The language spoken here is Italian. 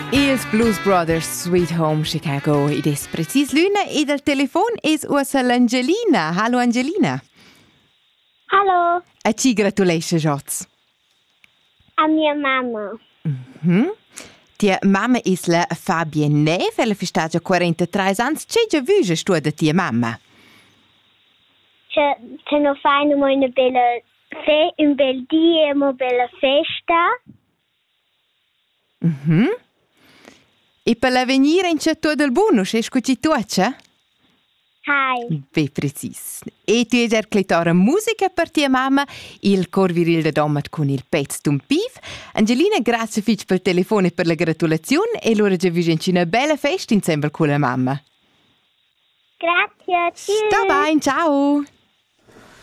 Ils Blues Brothers Sweet Home Chicago. Ed es precis l'una e del telefon es ussa l'Angelina. Hallo Angelina. Hallo, A ci gratulesce Jots. a mia mamma. Tia mamma is la Fabienne Neff, ella festeggia 43 ans. C'è già vuge stu da tia mamma? C'è no fai una bella un bel dia e una bella festa. E per la venire in città del buono, c'è scucci tuaccia? Hi. Be precis. E tu hai ercletare musica per tia mamma, il cor viril de domat con il pezzo d'un pif. Angelina, grazie fitch per il telefono e per la gratulazione e l'ora già vigenci una bella festa insieme con la mamma. Grazie, tschüss. Sta bene, ciao!